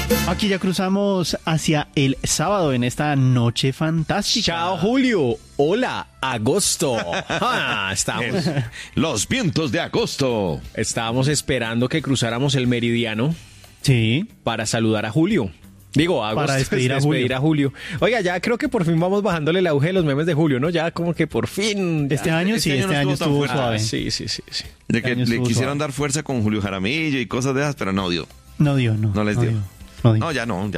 Aquí ya cruzamos hacia el sábado en esta noche fantástica. Chao, Julio. Hola, agosto. Los vientos de agosto. Estábamos esperando que cruzáramos el meridiano Sí. para saludar a Julio. Digo, agosto. Para despedir a Julio. Oiga, ya creo que por fin vamos bajándole el auge de los memes de Julio, ¿no? Ya como que por fin. Ya. Este año sí, este este año no año estuvo tan estuvo fuerte. suave. Sí. De que Año le estuvo quisieron suave. dar fuerza con Julio Jaramillo y cosas de esas, pero no dio. No dio, no. No les dio. No dio. No, ya no.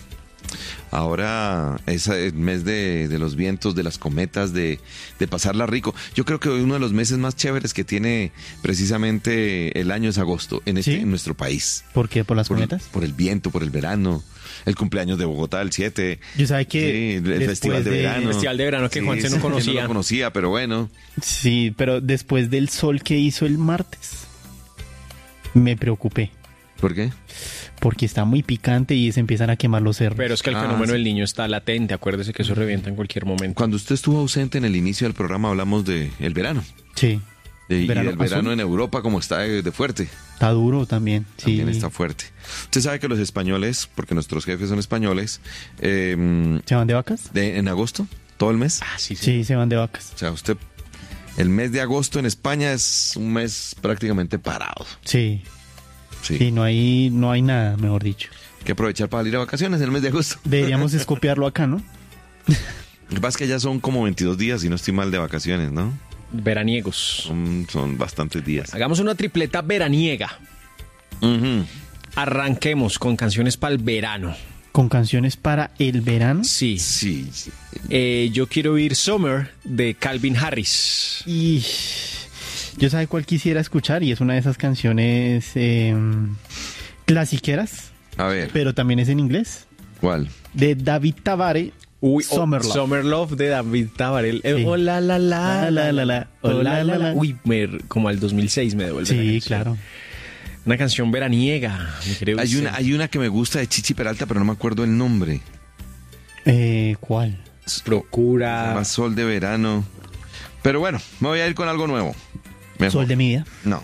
Ahora es el mes de los vientos, de las cometas, de pasarla rico. Yo creo que uno de los meses más chéveres que tiene precisamente el año es agosto en ¿Sí? en nuestro país. ¿Por qué? ¿Por las cometas? Por el viento, por el verano. El cumpleaños de Bogotá, el 7. Yo sabía Sí, que el después festival de verano. El festival de verano que Juanse no sí, conocía. yo no lo conocía, pero bueno. Sí, pero después del sol que hizo el martes, me preocupé. ¿Por qué? Porque está muy picante y se empiezan a quemar los cerros. Pero es que el Ah, fenómeno sí. del niño está latente. Acuérdese que eso revienta en cualquier momento. Cuando usted estuvo ausente en el inicio del programa hablamos de el verano. Sí. Y Verano del verano azul. en Europa como está de fuerte. Está duro también. Sí. También está fuerte. Usted sabe que los españoles, porque nuestros jefes son españoles, ¿Se van de vacas? en agosto, todo el mes. Ah, sí. Sí, se van de vacas. O sea, usted, el mes de agosto en España es un mes prácticamente parado. Sí. Sí. Sí, no hay nada, mejor dicho. Hay que aprovechar para salir a vacaciones en el mes de agosto. Deberíamos escopiarlo acá, ¿no? Lo que pasa es que ya son como 22 días, si no estoy mal, de vacaciones, ¿no? Veraniegos. Son bastantes días. Hagamos una tripleta veraniega. Ujú. Arranquemos con canciones para el verano. Con canciones para el verano. Sí. Sí. Yo quiero oír Summer de Calvin Harris. Y yo sabe cuál quisiera escuchar y es una de esas canciones clasiqueras, A ver, pero también es en inglés, ¿cuál? de David Tabare, Summer Love. Summer Love de David Tabarel. Sí. Oh, la, la, la, La, la, la, oh, oh, la, la, la. la. Uy, como al 2006 me devuelve. la Sí, canción. claro. Una canción veraniega, mi querido Vicente. Hay una que me gusta de Chichi Peralta, pero no me acuerdo el nombre. ¿Cuál? Procura. Más Sol de Verano. Pero bueno, me voy a ir con algo nuevo. Mejor. Sol de mi vida. No.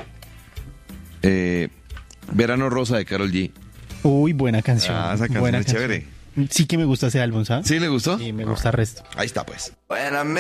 Verano Rosa de Karol G. Uy, buena canción. Ah, esa canción buena es chévere. Sí que me gusta ese álbum, ¿sabes? ¿Sí le gustó? Sí, me gusta el resto. Ahí está, pues.